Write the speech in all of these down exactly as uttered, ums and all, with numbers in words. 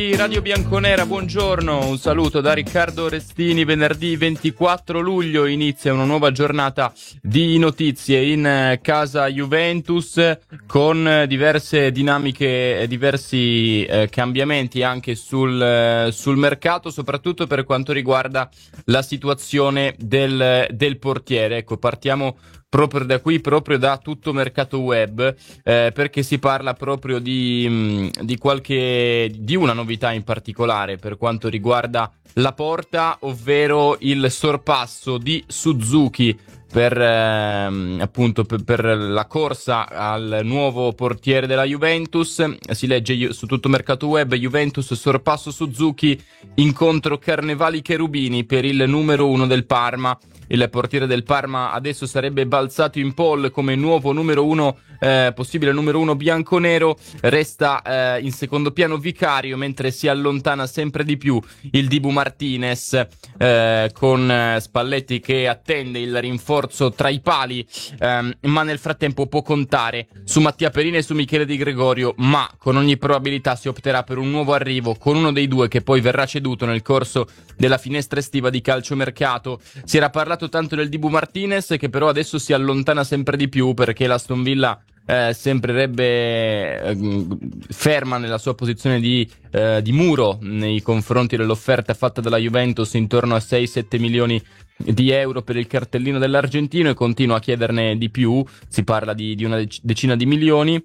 di Radio Bianconera, buongiorno, un saluto da Riccardo Restini. Venerdì ventiquattro luglio inizia una nuova giornata di notizie in casa Juventus, con diverse dinamiche, diversi eh, cambiamenti anche sul, eh, sul mercato, soprattutto per quanto riguarda la situazione del, del portiere. Ecco, partiamo proprio da qui, proprio da Tutto Mercato Web, eh, perché si parla proprio di, mh, di qualche, di una novità in particolare per quanto riguarda la porta, ovvero il sorpasso di Suzuki per ehm, appunto per, per la corsa al nuovo portiere della Juventus. Si legge su Tutto Mercato Web: Juventus sorpasso Suzuki, incontro Carnevali Cherubini per il numero uno del Parma. Il portiere del Parma adesso sarebbe balzato in pole come nuovo numero uno, eh, possibile numero uno bianconero. Resta eh, in secondo piano Vicario, mentre si allontana sempre di più il Dibu Martinez, eh, con eh, Spalletti che attende il rinforzo tra i pali, ehm, ma nel frattempo può contare su Mattia Perini e su Michele Di Gregorio, ma con ogni probabilità si opterà per un nuovo arrivo con uno dei due che poi verrà ceduto nel corso della finestra estiva di calciomercato. Si era parlato tanto del Dibu Martinez, che però adesso si allontana sempre di più perché l'Aston Villa eh, sembrerebbe eh, ferma nella sua posizione di, eh, di muro nei confronti dell'offerta fatta dalla Juventus intorno a sei sette milioni di euro per il cartellino dell'argentino, e continua a chiederne di più. Si parla di, di una decina di milioni,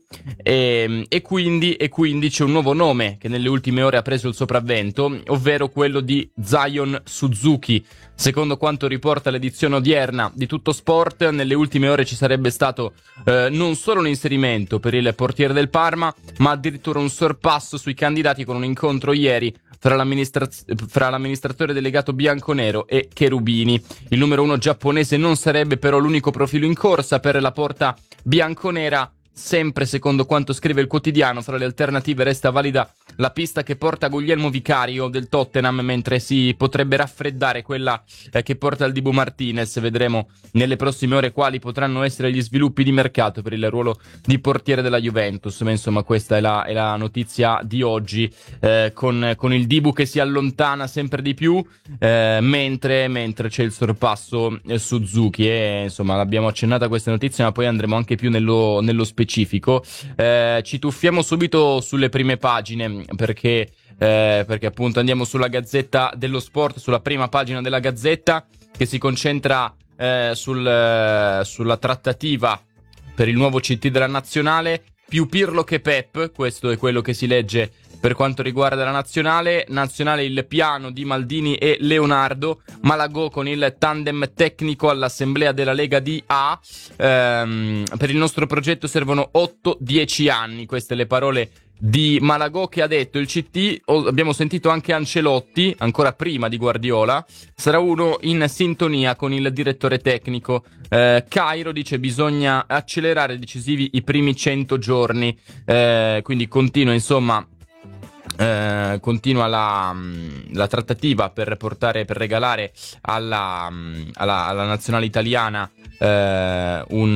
e, e, quindi, e quindi c'è un nuovo nome che nelle ultime ore ha preso il sopravvento, ovvero quello di Zion Suzuki. Secondo quanto riporta l'edizione odierna di Tutto Sport, nelle ultime ore ci sarebbe stato eh, non solo un inserimento per il portiere del Parma, ma addirittura un sorpasso sui candidati, con un incontro ieri fra, l'amministra- fra l'amministratore delegato bianconero e Cherubini. Il numero uno giapponese non sarebbe però l'unico profilo in corsa per la porta bianconera. Sempre secondo quanto scrive il quotidiano, fra le alternative resta valida la pista che porta Guglielmo Vicario del Tottenham, mentre si potrebbe raffreddare quella eh, che porta al Dibu Martinez. Vedremo nelle prossime ore quali potranno essere gli sviluppi di mercato per il ruolo di portiere della Juventus, ma insomma questa è la, è la notizia di oggi, eh, con, con il Dibu che si allontana sempre di più, eh, mentre, mentre c'è il sorpasso eh, Suzuki, e insomma l'abbiamo accennata questa notizia, ma poi andremo anche più nello, nello specifico. Eh, ci tuffiamo subito sulle prime pagine, perché eh, perché appunto andiamo sulla Gazzetta dello Sport, sulla prima pagina della Gazzetta, che si concentra eh, sul, eh, sulla trattativa per il nuovo C T della Nazionale. Più Pirlo che Pep, questo è quello che si legge per quanto riguarda la Nazionale. Nazionale, il piano di Maldini e Leonardo. Malagò con il tandem tecnico all'assemblea della Lega D A. Ehm, per il nostro progetto servono otto dieci anni. Queste le parole di Malagò, che ha detto: il C T, abbiamo sentito anche Ancelotti, ancora prima di Guardiola, sarà uno in sintonia con il direttore tecnico. Eh, Cairo dice: bisogna accelerare decisivi i primi cento giorni. Eh, quindi continua, insomma, Eh, continua la, la trattativa per portare, per regalare alla, alla, alla nazionale italiana eh, un,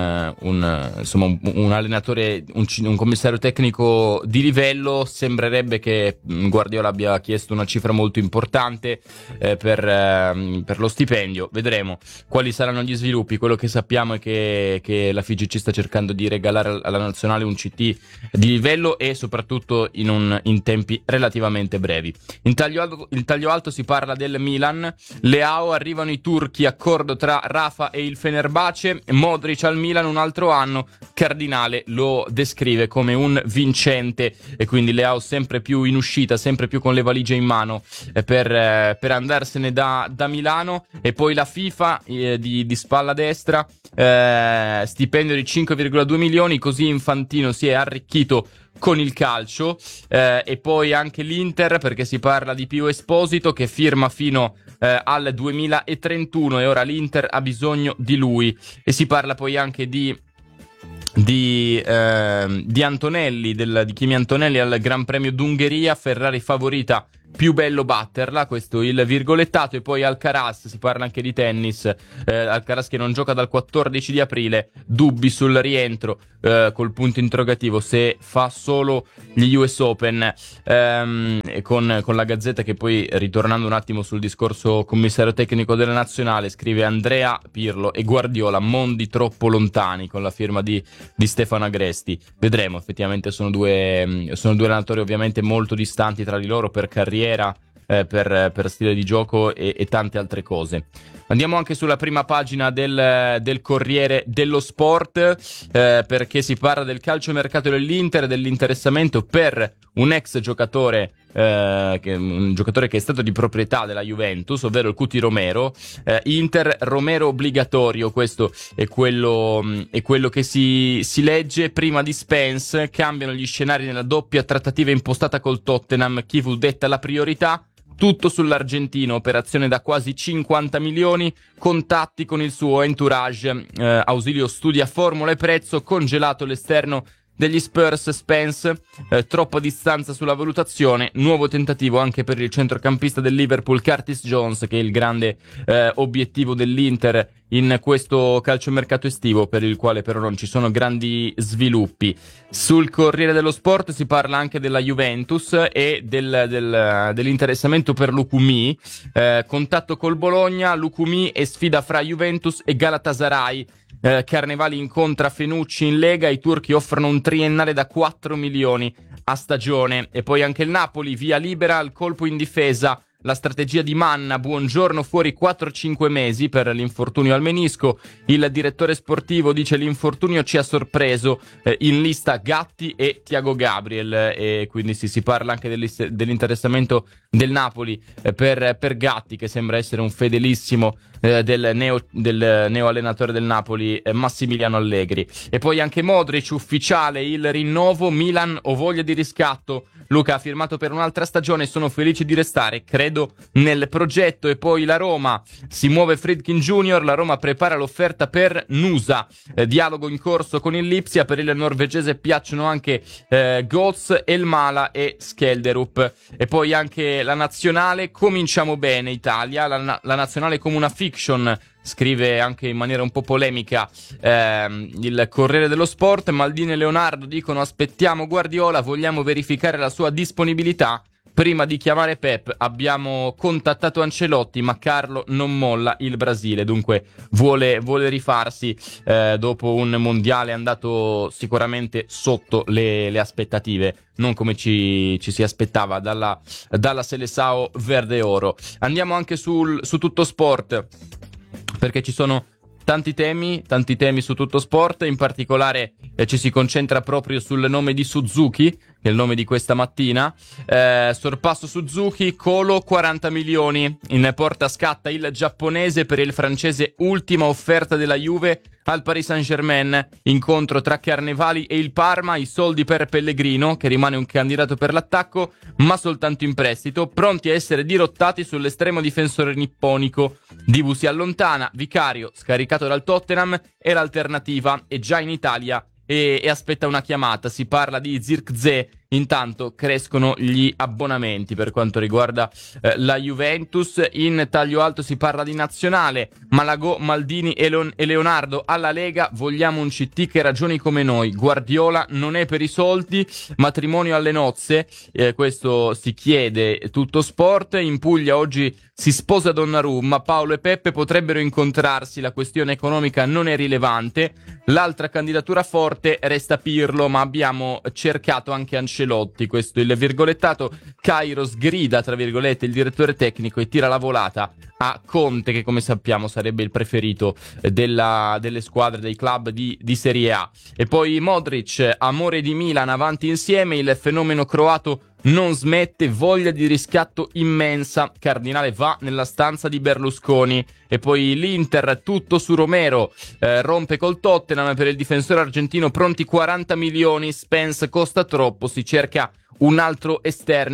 un, insomma, un, un allenatore, un, un commissario tecnico di livello. Sembrerebbe che Guardiola abbia chiesto una cifra molto importante eh, per, eh, per lo stipendio. Vedremo quali saranno gli sviluppi. Quello che sappiamo è che, che la F I G C sta cercando di regalare alla nazionale un C T di livello, e soprattutto in un in tempi relativamente brevi. In taglio alto, in taglio alto si parla del Milan. Leao, arrivano i turchi, accordo tra Rafa e il Fenerbahce. Modric al Milan un altro anno. Cardinale lo descrive come un vincente, e quindi Leao sempre più in uscita, sempre più con le valigie in mano eh, per, eh, per andarsene da, da Milano. E poi la FIFA eh, di, di spalla destra, eh, stipendio di cinque virgola due milioni, così Infantino si è arricchito con il calcio. Eh, e poi anche l'Inter, perché si parla di Pio Esposito che firma fino eh, al duemilatrentuno, e ora l'Inter ha bisogno di lui. E si parla poi anche di di, eh, di Antonelli, del, di Kimi Antonelli al Gran Premio d'Ungheria. Ferrari favorita più bello batterla, questo il virgolettato. E poi Alcaraz, si parla anche di tennis, eh, Alcaraz che non gioca dal quattordici di aprile, dubbi sul rientro, eh, col punto interrogativo se fa solo gli U S Open, ehm, e con, con la Gazzetta, che poi, ritornando un attimo sul discorso commissario tecnico della nazionale, scrive Andrea Pirlo e Guardiola, mondi troppo lontani, con la firma di, di Stefano Agresti. Vedremo, effettivamente sono due, sono due allenatori ovviamente molto distanti tra di loro per carriera, Eh, per, per stile di gioco e, e tante altre cose. Andiamo anche sulla prima pagina del, del Corriere dello Sport, eh, perché si parla del calciomercato dell'Inter e dell'interessamento per un ex giocatore, eh, che, un giocatore che è stato di proprietà della Juventus, ovvero il Cuti Romero. eh, Inter Romero obbligatorio, questo è quello, è quello che si, si legge. Prima di Spence, cambiano gli scenari nella doppia trattativa impostata col Tottenham, chi fu detta la priorità? Tutto sull'argentino, operazione da quasi cinquanta milioni, contatti con il suo entourage, eh, Ausilio studia formula e prezzo, congelato l'esterno degli Spurs Spence, eh, troppa distanza sulla valutazione, nuovo tentativo anche per il centrocampista del Liverpool Curtis Jones, che è il grande eh, obiettivo dell'Inter in questo calciomercato estivo, per il quale però non ci sono grandi sviluppi. Sul Corriere dello Sport si parla anche della Juventus e del, del, dell'interessamento per Lukumi, eh, contatto col Bologna, Lukumi e sfida fra Juventus e Galatasaray. Eh, Carnevali incontra Fenucci in Lega, i turchi offrono un triennale da quattro milioni a stagione. E poi anche il Napoli, via libera al colpo in difesa, la strategia di Manna, Buongiorno fuori quattro cinque mesi per l'infortunio al menisco. Il direttore sportivo dice l'infortunio ci ha sorpreso, eh, in lista Gatti e Thiago Gabriel, e quindi si, si parla anche dell'interessamento del Napoli eh, per, per Gatti, che sembra essere un fedelissimo eh, del, neo, del neo allenatore del Napoli, eh, Massimiliano Allegri. E poi anche Modric, ufficiale il rinnovo, Milan ho voglia di riscatto, Luca ha firmato per un'altra stagione, sono felice di restare, credo nel progetto. E poi la Roma, si muove Friedkin Junior, la Roma prepara l'offerta per Nusa, eh, dialogo in corso con il Lipsia, per il norvegese piacciono anche eh, Götze, Elmala e Skelderup. E poi anche la nazionale, cominciamo bene Italia, la, la nazionale come una fiction, scrive anche in maniera un po' polemica ehm, il Corriere dello Sport. Maldini e Leonardo dicono aspettiamo Guardiola, vogliamo verificare la sua disponibilità prima di chiamare Pep, abbiamo contattato Ancelotti ma Carlo non molla il Brasile, dunque vuole, vuole rifarsi eh, dopo un mondiale andato sicuramente sotto le, le aspettative, non come ci, ci si aspettava dalla, dalla Seleção Verde Oro. Andiamo anche sul, su Tutto Sport, perché ci sono tanti temi, tanti temi su Tutto Sport. In particolare eh, ci si concentra proprio sul nome di Suzuki, che è il nome di questa mattina. Eh, sorpasso Suzuki, Colo quaranta milioni. In porta scatta il giapponese per il francese, ultima offerta della Juve al Paris Saint-Germain. Incontro tra Carnevali e il Parma, i soldi per Pellegrino, che rimane un candidato per l'attacco, ma soltanto in prestito, pronti a essere dirottati sull'estremo difensore nipponico. Dibu si allontana, Vicario scaricato dal Tottenham e l'alternativa è già in Italia e, e aspetta una chiamata. Si parla di Zirkzee. Intanto crescono gli abbonamenti per quanto riguarda eh, la Juventus. In taglio alto si parla di nazionale, Malagò, Maldini e, Leon- e Leonardo alla Lega, vogliamo un C T che ragioni come noi, Guardiola non è per i soldi, matrimonio alle nozze, eh, questo si chiede Tutto Sport. In Puglia oggi si sposa Donnarumma, Paolo e Peppe potrebbero incontrarsi, la questione economica non è rilevante, l'altra candidatura forte resta Pirlo, ma abbiamo cercato anche Ancelotti, questo è il virgolettato. Cairo sgrida tra virgolette il direttore tecnico e tira la volata a Conte, che come sappiamo sarebbe il preferito della, delle squadre, dei club di, di Serie A. E poi Modric, amore di Milan, avanti insieme, il fenomeno croato non smette, voglia di riscatto immensa, Cardinale va nella stanza di Berlusconi. E poi l'Inter, tutto su Romero, eh, rompe col Tottenham per il difensore argentino, pronti quaranta milioni, Spence costa troppo, si cerca un altro esterno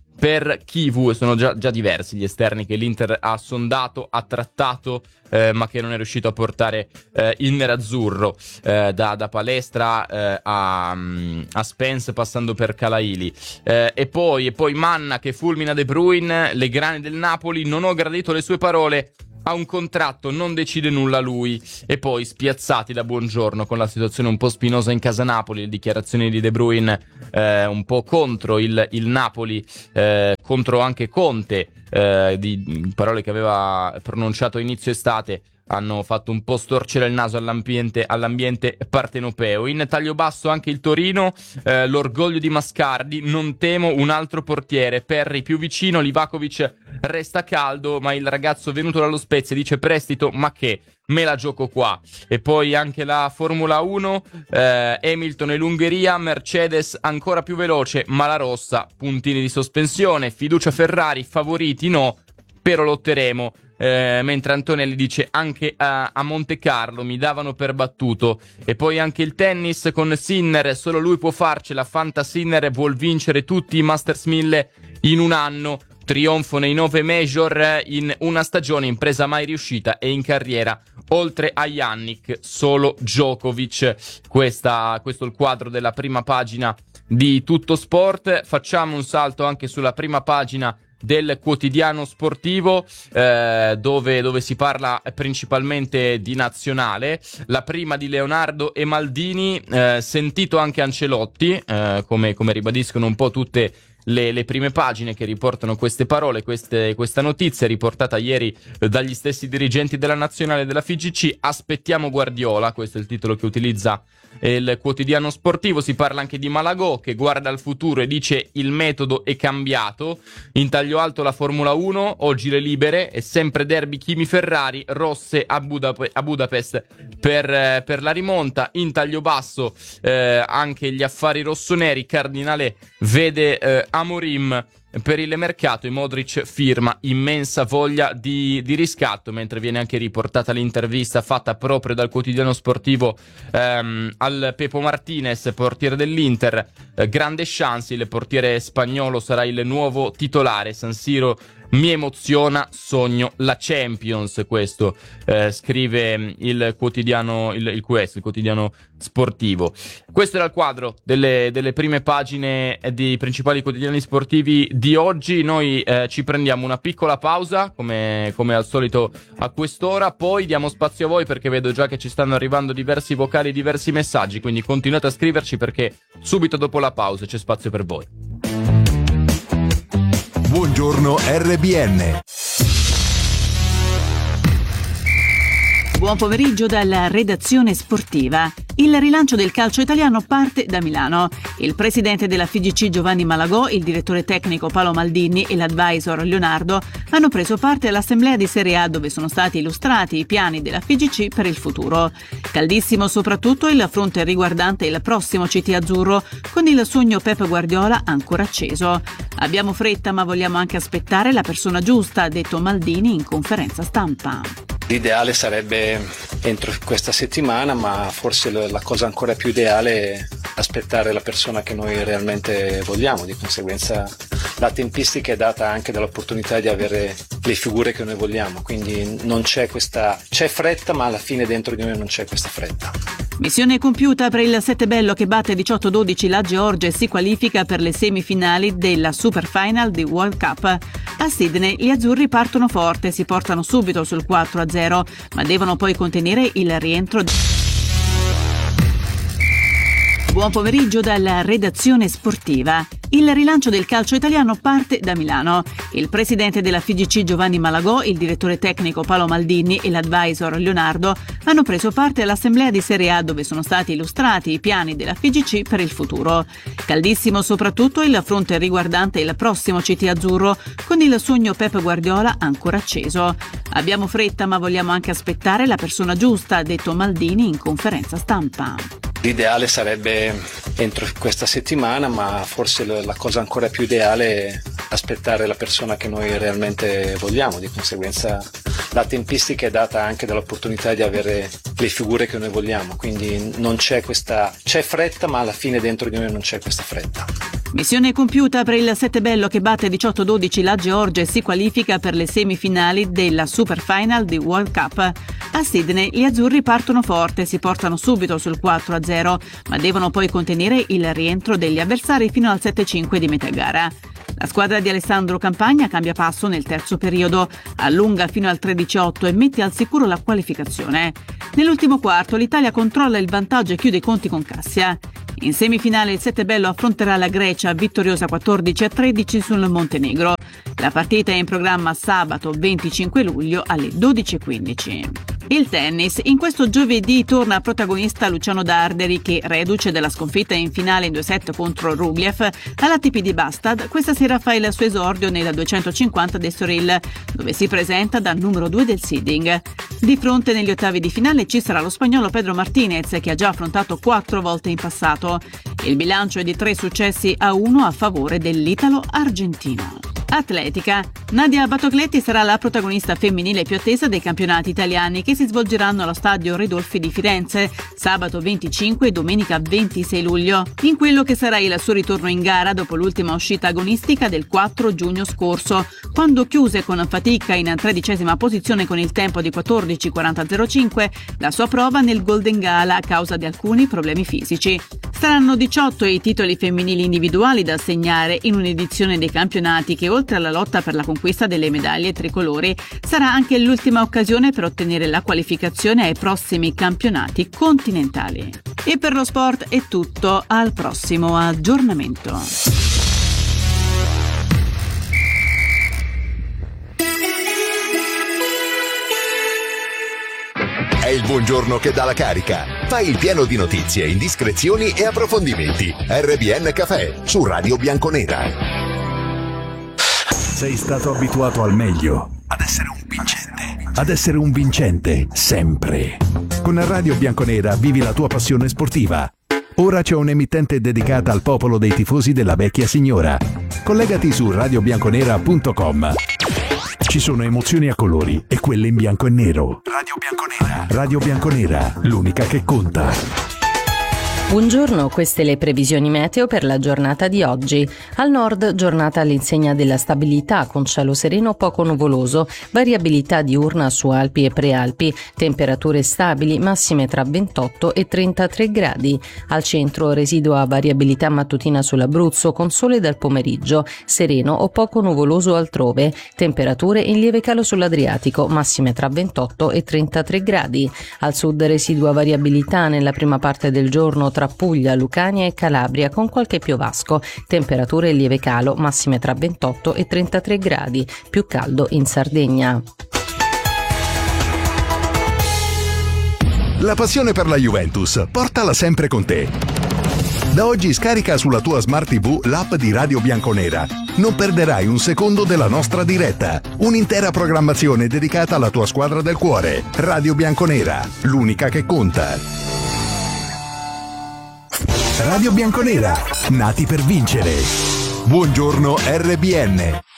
per Chivu, e sono già, già diversi gli esterni che l'Inter ha sondato, ha trattato, eh, ma che non è riuscito a portare eh, il nerazzurro, eh, da, da Palestra eh, a, a Spence, passando per Calaili, eh, e poi e poi Manna che fulmina De Bruyne, le grane del Napoli, non ho gradito le sue parole, ha un contratto, non decide nulla lui. E poi spiazzati da Buongiorno con la situazione un po' spinosa in casa Napoli, le dichiarazioni di De Bruyne eh, un po' contro il, il Napoli, eh, contro anche Conte, eh, di parole che aveva pronunciato a inizio estate, hanno fatto un po' storcere il naso all'ambiente, all'ambiente partenopeo. In taglio basso anche il Torino, eh, l'orgoglio di Mascardi, non temo un altro portiere, Perri più vicino, Livakovic resta caldo, ma il ragazzo venuto dallo Spezia dice prestito, ma che, me la gioco qua. E poi anche la Formula uno, eh, Hamilton e l'Ungheria, Mercedes ancora più veloce, ma la rossa, puntini di sospensione, fiducia Ferrari, favoriti no, però lotteremo. Eh, mentre Antonelli dice anche a, a Monte Carlo mi davano per battuto. E poi anche il tennis con Sinner, solo lui può farcela, Fanta Sinner vuol vincere tutti i Masters mille in un anno, trionfo nei nove major in una stagione, impresa mai riuscita, e in carriera oltre a Jannik solo Djokovic. Questa, questo è il quadro della prima pagina di Tutto Sport. Facciamo un salto anche sulla prima pagina del quotidiano sportivo, eh, dove, dove si parla principalmente di nazionale. La prima di Leonardo e Maldini, eh, sentito anche Ancelotti, eh, come, come ribadiscono un po' tutte le, le prime pagine che riportano queste parole, queste, questa notizia riportata ieri dagli stessi dirigenti della nazionale della F I G C. Aspettiamo Guardiola, questo è il titolo che utilizza il quotidiano sportivo. Si parla anche di Malagò che guarda al futuro e dice il metodo è cambiato. In taglio alto la Formula uno, oggi le libere, e sempre derby Kimi Ferrari, rosse a, Budap- a Budapest per, eh, per la rimonta. In taglio basso eh, anche gli affari rossoneri, Cardinale vede eh, Amorim per il mercato e Modric firma, immensa voglia di, di riscatto, mentre viene anche riportata l'intervista fatta proprio dal quotidiano sportivo ehm, al Pepo Martinez, portiere dell'Inter, eh, grande chance, il portiere spagnolo sarà il nuovo titolare, San Siro mi emoziona, sogno la Champions, questo eh, scrive il quotidiano, il, il Q S, il quotidiano sportivo. Questo era il quadro delle, delle prime pagine dei principali quotidiani sportivi di oggi. Noi eh, ci prendiamo una piccola pausa, come, come al solito a quest'ora, poi diamo spazio a voi perché vedo già che ci stanno arrivando diversi vocali, diversi messaggi, quindi continuate a scriverci perché subito dopo la pausa c'è spazio per voi. Buongiorno R B N. Buon pomeriggio dalla redazione sportiva. Il rilancio del calcio italiano parte da Milano. Il presidente della F I G C Giovanni Malagò, il direttore tecnico Paolo Maldini e l'advisor Leonardo hanno preso parte all'assemblea di Serie A dove sono stati illustrati i piani della F I G C per il futuro. Caldissimo soprattutto il fronte riguardante il prossimo C T azzurro, con il sogno Pep Guardiola ancora acceso. Abbiamo fretta ma vogliamo anche aspettare la persona giusta, ha detto Maldini in conferenza stampa. L'ideale sarebbe entro questa settimana, ma forse la cosa ancora più ideale è aspettare la persona che noi realmente vogliamo. Di conseguenza la tempistica è data anche dall'opportunità di avere le figure che noi vogliamo, quindi non c'è questa c'è fretta, ma alla fine dentro di noi non c'è questa fretta. Missione compiuta per il Settebello che batte diciotto dodici la Georgia e si qualifica per le semifinali della Super Final di World Cup. A Sydney gli azzurri partono forte, si portano subito sul quattro a zero, ma devono poi contenere il rientro. Buon pomeriggio dalla redazione sportiva. Il rilancio del calcio italiano parte da Milano. Il presidente della F I G C Giovanni Malagò, il direttore tecnico Paolo Maldini e l'advisor Leonardo hanno preso parte all'assemblea di Serie A dove sono stati illustrati i piani della F I G C per il futuro. Caldissimo soprattutto il fronte riguardante il prossimo C T azzurro, con il sogno Pep Guardiola ancora acceso. Abbiamo fretta ma vogliamo anche aspettare la persona giusta, ha detto Maldini in conferenza stampa. L'ideale sarebbe entro questa settimana, ma forse la cosa ancora più ideale è aspettare la persona che noi realmente vogliamo. Di conseguenza la tempistica è data anche dall'opportunità di avere le figure che noi vogliamo, quindi non c'è questa c'è fretta, ma alla fine dentro di noi non c'è questa fretta. Missione compiuta per il Settebello che batte diciotto dodici la Georgia e si qualifica per le semifinali della Super Final di World Cup. A Sydney gli azzurri partono forte, si portano subito sul quattro a zero, ma devono poi contenere il rientro degli avversari fino al sette cinque di metà gara. La squadra di Alessandro Campagna cambia passo nel terzo periodo, allunga fino al tredici a otto e mette al sicuro la qualificazione. Nell'ultimo quarto l'Italia controlla il vantaggio e chiude i conti con Cassia. In semifinale il Settebello affronterà la Grecia vittoriosa quattordici a tredici sul Montenegro. La partita è in programma sabato venticinque luglio alle dodici e quindici. Il tennis. In questo giovedì torna protagonista Luciano Darderi che, reduce dalla sconfitta in finale in due set contro Rublev, all'A T P di Bastad questa sera fa il suo esordio nella duecentocinquanta d'Estoril, dove si presenta da numero due del seeding. Di fronte negli ottavi di finale ci sarà lo spagnolo Pedro Martinez, che ha già affrontato quattro volte in passato. Il bilancio è di tre successi a uno a favore dell'italo argentino. Atletica. Nadia Batocletti sarà la protagonista femminile più attesa dei campionati italiani che si svolgeranno allo stadio Ridolfi di Firenze sabato venticinque e domenica ventisei luglio, in quello che sarà il suo ritorno in gara dopo l'ultima uscita agonistica del quattro giugno scorso, quando chiuse con fatica in tredicesima posizione con il tempo di quattordici quaranta zero cinque la sua prova nel Golden Gala a causa di alcuni problemi fisici. Saranno diciotto i titoli femminili individuali da assegnare in un'edizione dei campionati che, oltre alla lotta per la conquista delle medaglie tricolori, sarà anche l'ultima occasione per ottenere la qualificazione ai prossimi campionati continentali. E per lo sport è tutto, al prossimo aggiornamento. È il buongiorno che dà la carica. Fai il pieno di notizie, indiscrezioni e approfondimenti. R B N Café su Radio Bianconera. Sei stato abituato al meglio, ad essere un vincente, ad essere un vincente sempre. Con Radio Bianconera vivi la tua passione sportiva. Ora c'è un'emittente dedicata al popolo dei tifosi della vecchia signora. Collegati su radio bianconera punto com. Ci sono emozioni a colori e quelle in bianco e nero. Radio Bianconera. Radio Bianconera, l'unica che conta. Buongiorno, queste le previsioni meteo per la giornata di oggi. Al nord, giornata all'insegna della stabilità, con cielo sereno poco nuvoloso, variabilità diurna su Alpi e Prealpi, temperature stabili, massime tra ventotto e trentatré gradi. Al centro, residua variabilità mattutina sull'Abruzzo, con sole dal pomeriggio, sereno o poco nuvoloso altrove, temperature in lieve calo sull'Adriatico, massime tra ventotto e trentatré gradi. Al sud, residua variabilità nella prima parte del giorno tra Puglia, Lucania e Calabria, con qualche piovasco, temperature in lieve calo, massime tra ventotto e trentatré gradi, più caldo in Sardegna. La passione per la Juventus, portala sempre con te. Da oggi scarica sulla tua Smart tivù l'app di Radio Bianconera. Non perderai un secondo della nostra diretta. Un'intera programmazione dedicata alla tua squadra del cuore. Radio Bianconera, l'unica che conta. Radio Bianconera, nati per vincere. Buongiorno R B N.